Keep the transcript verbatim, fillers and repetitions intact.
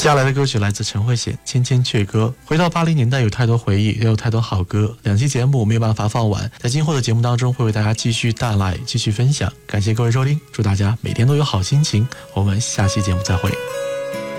接下来的歌曲来自陈慧娴《千千阙歌》。回到八零年代，有太多回忆，也有太多好歌。两期节目没有办法放完，在今后的节目当中会为大家继续带来，继续分享。感谢各位收听，祝大家每天都有好心情。我们下期节目再会。